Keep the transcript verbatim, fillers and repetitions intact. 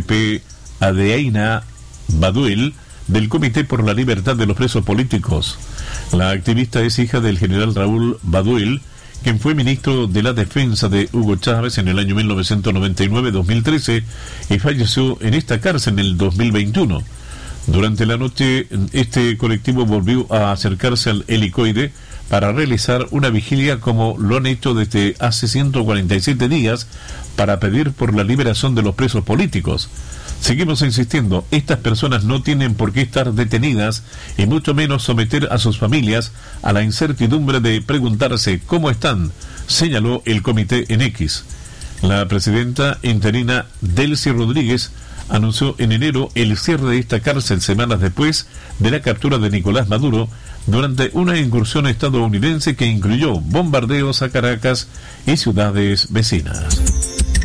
P. Adeina Baduel, del Comité por la Libertad de los Presos Políticos. La activista es hija del general Raúl Baduel, quien fue ministro de la Defensa de Hugo Chávez en el año mil novecientos noventa y nueve a dos mil trece y falleció en esta cárcel en el dos mil veintiuno. Durante la noche, este colectivo volvió a acercarse al helicoide para realizar una vigilia como lo han hecho desde hace ciento cuarenta y siete días para pedir por la liberación de los presos políticos. Seguimos insistiendo, estas personas no tienen por qué estar detenidas y mucho menos someter a sus familias a la incertidumbre de preguntarse cómo están, señaló el comité en X. La presidenta interina Delcy Rodríguez anunció en enero el cierre de esta cárcel semanas después de la captura de Nicolás Maduro durante una incursión estadounidense que incluyó bombardeos a Caracas y ciudades vecinas.